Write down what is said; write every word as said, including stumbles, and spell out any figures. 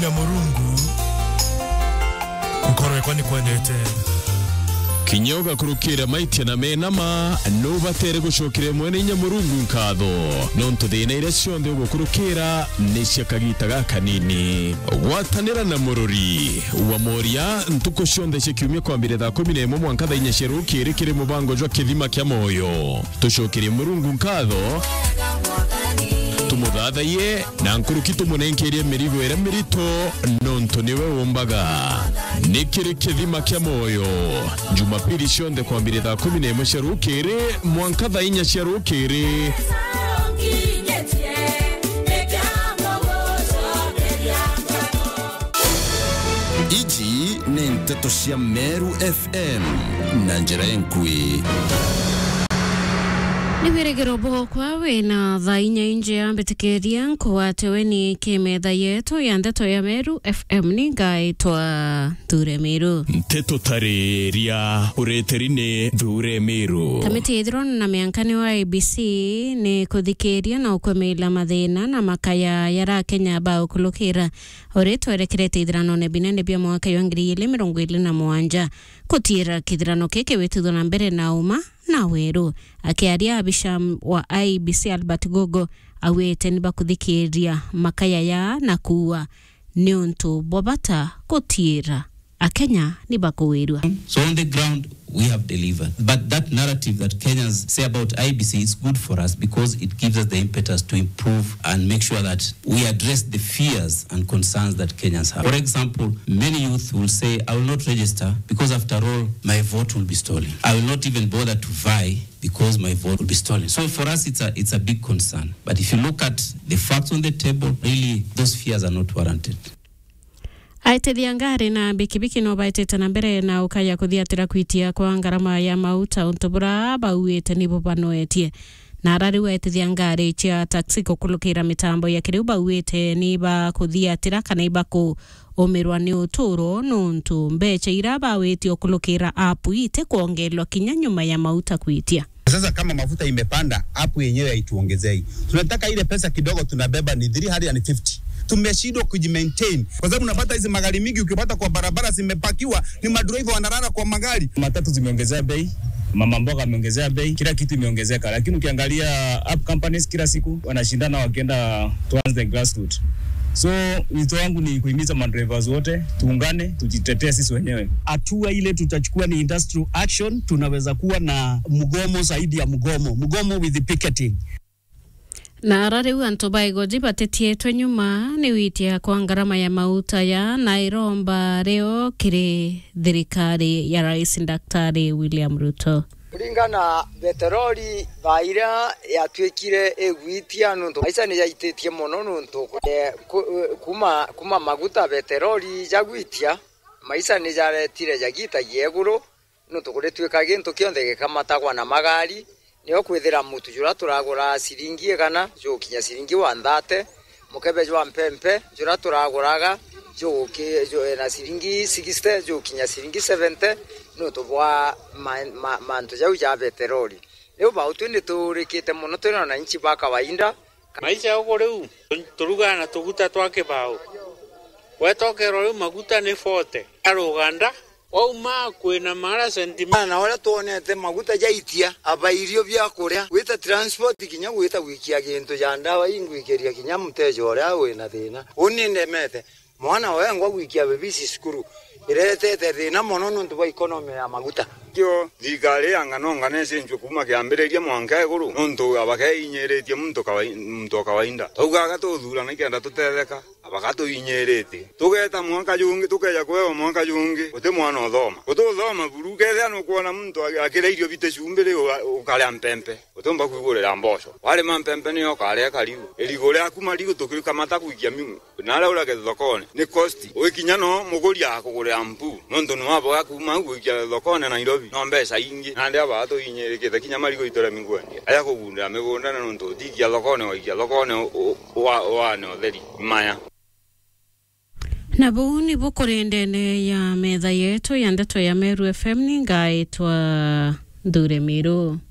Nyamurungu Kukoro kwani kwendete Kinyoga kurukira maitia na menama nuba tere gushokire mwene Nyamurungu nkatho nonto thina ira cionthe gukurukira niciakagita gaka nini gwatanira na mururi wa moria ntuko cionthe cikiumia kwambire thaa kumi na imwe mwanka thaa inya cia rukiri kiri mubango jwa kithima kia moyo tushokire Murungu nkatho tumuthathaie na nkuruki tumunenkerie mirigo ira mirito nonto niwe wumbaga nikiri kithima kia moyo Jumapili cionthe kwambire thaa kumi na imwe cia rukiri mwanka thaa inya cia rukiri Iji ni Nteto cia Meru F M na njira enkui Nibiregero bokwa wena thaa inya inje ambetikeria nkuwatewe ni kimetha yetu ya Nteto ya Meru F M ni ngaitwa Thure Miru Nteto tareria ureterine Thure Miru Kamiti idron na miankani wa A B C ni kuthikeria na ukwemela mathina na makaya yara Kenya bao kulukira oreto erekerete idrano ne binene bia mwaka yongiri ile mirongo ile na mwanja kutira kidrano keke wetu na mbere na uma na weru akiaria abisham wa I B C Albert Gogo awete niba kuthikiria makaya ya na kuwa nionto bobata kutira akenya niba kuwerua. So on the ground we have delivered, but that narrative that Kenyans say about I B C is good for us because it gives us the impetus to improve and make sure that we address the fears and concerns that Kenyans have. For example, many youth will say, I will not register because after all, my vote will be stolen. I will not even bother to vie because my vote will be stolen. So for us, it's a, it's a big concern. But if you look at the facts on the table, really, those fears are not warranted. Aitethia ngari na bikibiki no baitete na mbere na ukaya kuthiatira kwitia kwa ngarama ya mauta untubura bauete nibo banoetie na rari waitethia ngari chia taxi kukulukira mitambo ya kiriu bauete niba kuthiatira kana iba ku omerwa ni uturo nuntu mbeche iraba weti okulukira apu ite kuongelwa kinya nyuma ya mauta kuitia. Sasa kama mafuta imepanda apu yenyewe haituongezei. Tunataka ile pesa kidogo tunabeba ni three hundred fifty. Tumeshindwa kujimaintain kwa sababu unapata hizi magari mingi ukipata kwa barabara zimepakiwa ni madriver wanarara kwa magari. Matatu zimeongezea bei, mama mboga ameongezea bei, kila kitu imeongezeka, lakini ukiangalia app companies kila siku wanashindana wakienda towards the grassroots. So wito wangu ni kuhimiza madrivers wote tuungane tujitetee sisi wenyewe. Hatua ile tutachukua ni industrial action, tunaweza kuwa na mgomo zaidi ya mgomo, mgomo with the picketing. Na rari uantoba igoji batetie twe nyuma ni witia kwa ngarama ya mauta ya nairomba reo kiri thirikari ya Rais Daktari William Ruto. Kuringana petroli baira ya twekire egwitia nuntu aisa ni yaitetie mono nuntu kuma kuma maguta petroli jagwitia maisa ni jaretire jagita yeguru nuntu kure tweka gintu kionde gikamatagwa na magari niyo kwithira mutu jura turagura siringi kana jo kinya siringi wa thate mukebe jwa mpempe jura turaguraga jo ke jo na siringi sixty jo kinya siringi seventy no to bwa manto jau ja petroli leo ba utuni turikite muno tuna na nchi ba kawaida maisha yako leo turuga na tuguta twake bao wetoke ro maguta ni forty aruganda Wauma kwena mara sentimana na wala tuonete maguta jaitia abairio bya kuria wita transport kinya wita wikia gintu ja ndawa ingwikeria kinya mutejo ora wena thina uninde mete mwana wengwa wikia bebisi skuru iretete thina mono nuntu wa economy ya maguta kyo thigari angano ngane senju kuma kiambireria mwanka iguru nuntu abake inyeretie muntu kawaida muntu kawaida tugaga tuthura na kenda tutetheka abagato inyerete tugeta mwanka jungi tukeja kweo mwanka jungi uti mwana othoma ututhoma buruke thano kuona muntu akireirio bite cumbire ukale mpempe utomba kuigurira mboco wale mampempe ni okale kariu eligore akuma ligo tukirika mata kuikia mimu nala ula thokone ni cost ukinya no muguri akugurira mpu muntu no abo akuma kuikia thokone Nairobi no mbesa ingi nande abato inyerekete kinya marigo itore mingwende aya kugunda migunda na nuntu tikia thokone oikia thokone wa wa no theri maya. Na buuni bukurendene ya metha yetu ya Nteto ya Meru F M ni ngaitwa Thure Miru.